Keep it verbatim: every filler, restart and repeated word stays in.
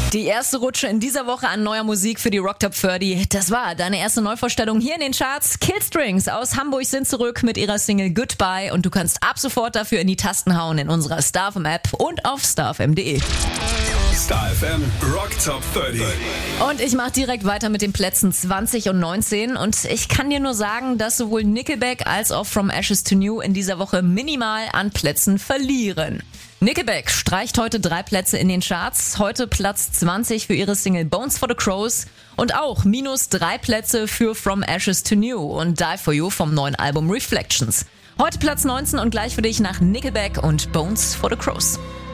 Die erste Rutsche in dieser Woche an neuer Musik für die Rock Top dreißig. Das war deine erste Neuvorstellung hier in den Charts. Killstrings aus Hamburg sind zurück mit ihrer Single Goodbye und du kannst ab sofort dafür in die Tasten hauen in unserer Star F M App und auf star f m punkt d e. Star F M Rock Top dreißig. Und ich mache direkt weiter mit den Plätzen zwanzig und neunzehn und ich kann dir nur sagen, dass sowohl Nickelback als auch From Ashes to New in dieser Woche minimal an Plätzen verlieren. Nickelback streicht heute drei Plätze in den Charts, heute Platz zwanzig für ihre Single Bones for the Crows und auch minus drei Plätze für From Ashes to New und Die For You vom neuen Album Reflections. Heute Platz neunzehn und gleich für dich nach Nickelback und Bones for the Crows.